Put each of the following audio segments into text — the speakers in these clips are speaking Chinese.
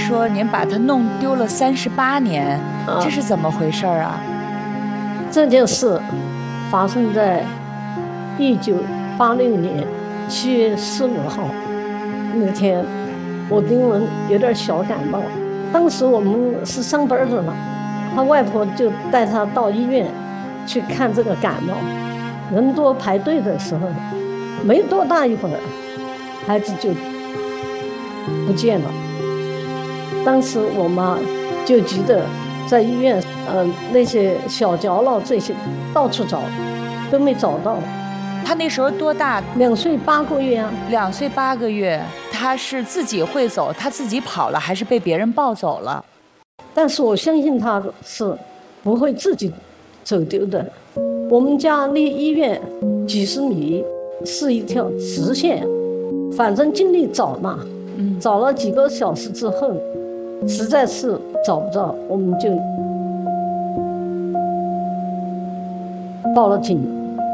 说您把他弄丢了38年，这是怎么回事啊？ 这件事发生在1986年7月15号那天，我丁文有点小感冒，当时我们是上班的了，他外婆就带他到医院去看这个感冒，人多排队的时候，没多大一会儿，孩子就不见了。当时我妈就急得在医院，那些小角落这些到处找，都没找到。 他那时候多大 ？2岁8个月啊。 2岁8个月，他是自己会走，他自己跑了，还是被别人抱走了？ 但是我相信他是不会自己走丢的。我们家离医院几十米，是一条直线，反正尽力找嘛。找了几个小时之后，实在是找不到，我们就报了警。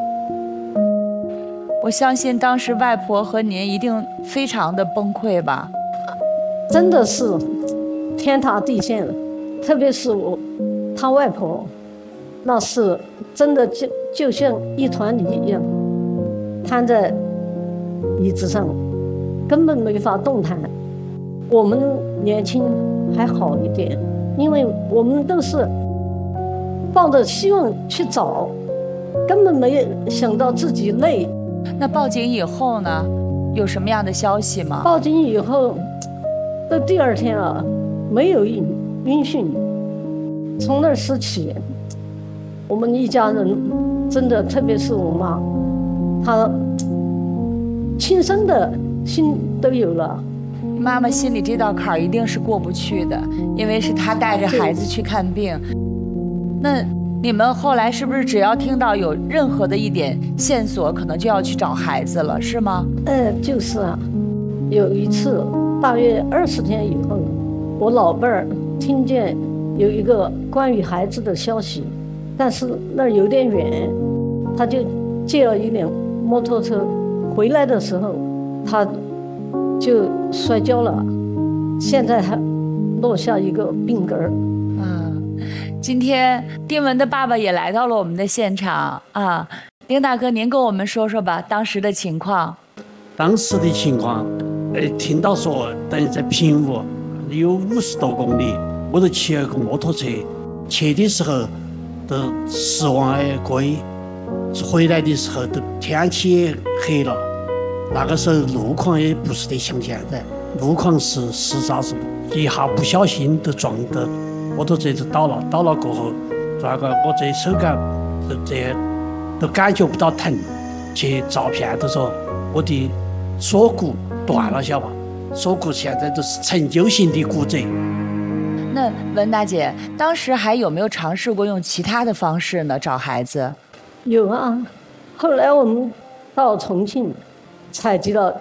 我相信当时外婆和您一定非常的崩溃吧？ 真的是天塌地陷了，特别是他外婆，那是真的就像一团泥一样，瘫在椅子上，根本没法动弹。我们年轻还好一点，因为我们都是抱着希望去找，根本没有想到自己累。 那报警以后呢，有什么样的消息吗？ 报警以后，到第2天啊，没有音讯。从那时起，我们一家人真的，特别是我妈，她轻生的心都有了。 妈妈心里这道坎儿一定是过不去的，因为是她带着孩子去看病。那你们后来是不是只要听到有任何的一点线索，可能就要去找孩子了，是吗？ 就是啊。有一次，大约20天以后，我老伴儿听见有一个关于孩子的消息，但是那儿有点远，他就借了一辆摩托车，回来的时候，他就摔跤了，现在还落下一个病根儿。 今天丁文的爸爸也来到了我们的现场啊，丁大哥，您跟我们说说吧，当时的情况。 当时的情况，听到说等于在平武有50多公里，我就骑了个摩托车，去的时候都10望而归，回来的时候都天气也黑了。那个时候路况也不是得像现在，路况是实扎实，一下不小心都撞到摩托车就倒了过后，抓个我这手感这都感觉不到疼，去照片都说我的锁骨断了，晓得吧？锁骨现在都是陈旧型的骨折。 那文大姐当时还有没有尝试过用其他的方式呢找孩子？ 有啊，后来我们到重庆采集了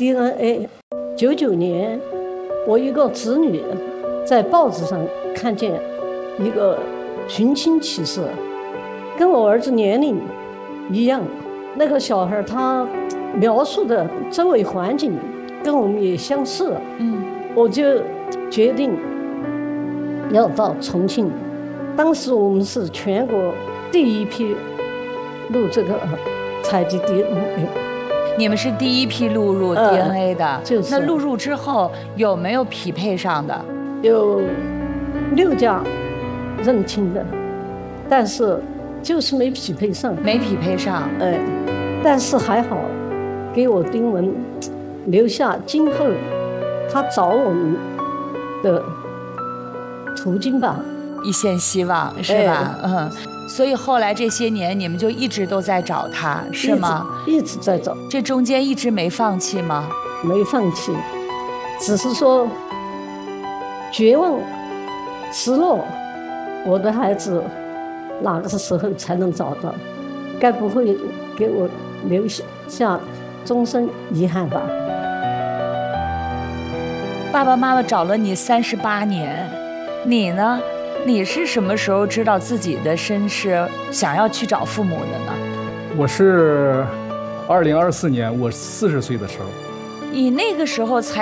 DNA。99年，我一个侄女在报纸上看见一个寻亲启事，跟我儿子年龄一样。那个小孩他描述的周围环境跟我们也相似。我就决定要到重庆。当时我们是全国第一批录这个采集 DNA。 你们是第一批录入 DNA 的， 就是。 那录入之后有没有匹配上的？ 有6家认亲的，但是就是没匹配上。 没匹配上。 但是还好，给我丁文留下今后他找我们的途径吧， 一线希望，是吧？所以后来这些年你们就一直都在找他，是吗？ 一直在找。 这中间一直没放弃吗？ 没放弃，只是说绝望、失落。我的孩子哪个时候才能找到？该不会给我留下终身遗憾吧？ 爸爸妈妈找了你38年，你呢？你是什么时候知道自己的身世，想要去找父母的呢？ 我是2024年，我40岁的时候。 你那个时候才